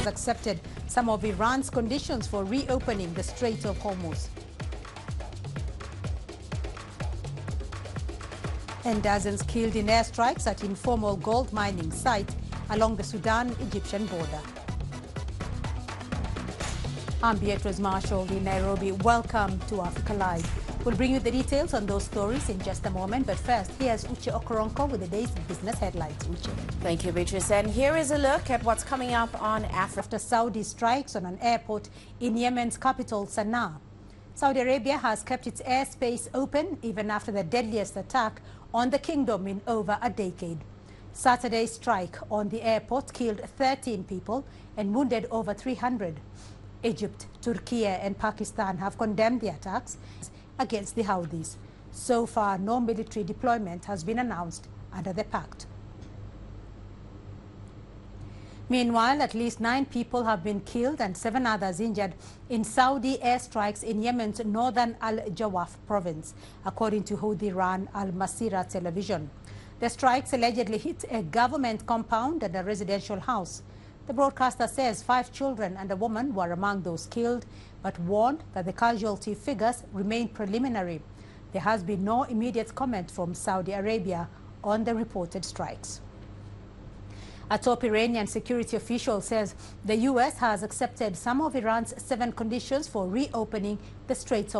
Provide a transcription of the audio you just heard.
has accepted some of Iran's conditions for reopening the Strait of Hormuz. And dozens killed in airstrikes at informal gold mining site along the Sudan-Egyptian border. I'm Beatrice Marshall in Nairobi. Welcome to Africa Live. We'll bring you the details on those stories in just a moment, but first, here's Uche Okoronko with the day's business headlines. Uche. Thank you, Beatrice. And here is a look at what's coming up on Africa. After Saudi strikes on an airport in Yemen's capital, Sana'a, Saudi Arabia has kept its airspace open even after the deadliest attack on the kingdom in over a decade. Saturday's strike on the airport killed 13 people and wounded over 300. Egypt, Turkey and Pakistan have condemned the attacks against the Houthis. So far, no military deployment has been announced under the pact. Meanwhile, at least 9 people have been killed and 7 others injured in Saudi airstrikes in Yemen's northern Al-Jawaf province, according to Houthi-run Al-Masirah television. The strikes allegedly hit a government compound and a residential house. The broadcaster says 5 children and a woman were among those killed, but warned that the casualty figures remain preliminary. There has been no immediate comment from Saudi Arabia on the reported strikes. A top Iranian security official says the U.S. has accepted some of Iran's 7 conditions for reopening the Strait of